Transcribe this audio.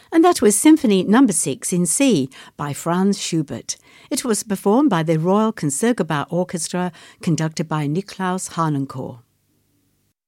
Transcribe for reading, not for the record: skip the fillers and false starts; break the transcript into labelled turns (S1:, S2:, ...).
S1: And that was Symphony No. 6 in C by Franz Schubert. It was performed by the Royal Concertgebouw Orchestra, conducted by Niklaus Harnoncourt.